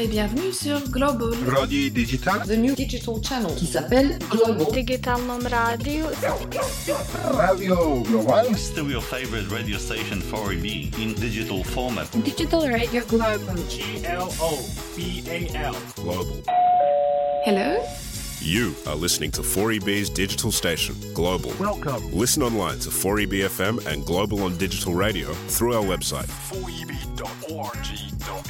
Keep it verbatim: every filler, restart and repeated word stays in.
Et bienvenue sur Global Radio Digital, the new digital channel qui s'appelle Global. Digitalnom radio. Radio Global. Still your favorite radio station four E B in digital format. Digital Radio Global. G L O B A L. Global. Hello. You are listening to four E B's digital station, Global. Welcome. Listen online to four E B F M and Global on digital radio through our website. four e b dot org dot